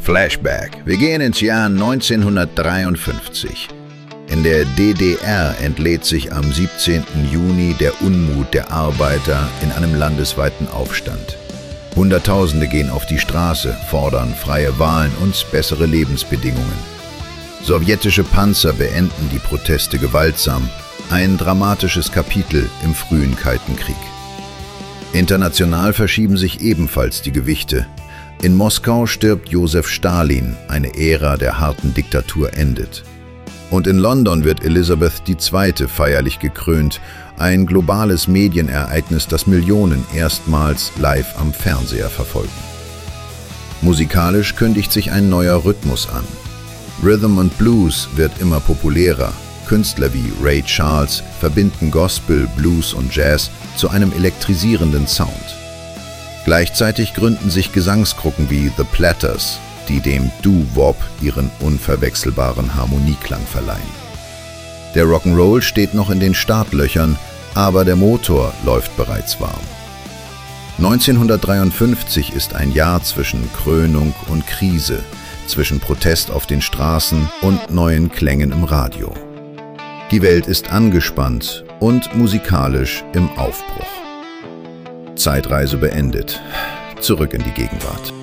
Flashback. Wir gehen ins Jahr 1953. In der DDR entlädt sich am 17. Juni der Unmut der Arbeiter in einem landesweiten Aufstand. Hunderttausende gehen auf die Straße, fordern freie Wahlen und bessere Lebensbedingungen. Sowjetische Panzer beenden die Proteste gewaltsam. Ein dramatisches Kapitel im frühen Kalten Krieg. International verschieben sich ebenfalls die Gewichte. In Moskau stirbt Josef Stalin, eine Ära der harten Diktatur endet. Und in London wird Elisabeth II. Feierlich gekrönt, ein globales Medienereignis, das Millionen erstmals live am Fernseher verfolgen. Musikalisch kündigt sich ein neuer Rhythmus an. Rhythm and Blues wird immer populärer. Künstler wie Ray Charles verbinden Gospel, Blues und Jazz zu einem elektrisierenden Sound. Gleichzeitig gründen sich Gesangsgruppen wie The Platters, die dem Doo-Wop ihren unverwechselbaren Harmonieklang verleihen. Der Rock'n'Roll steht noch in den Startlöchern, aber der Motor läuft bereits warm. 1953 ist ein Jahr zwischen Krönung und Krise, zwischen Protest auf den Straßen und neuen Klängen im Radio. Die Welt ist angespannt und musikalisch im Aufbruch. Zeitreise beendet. Zurück in die Gegenwart.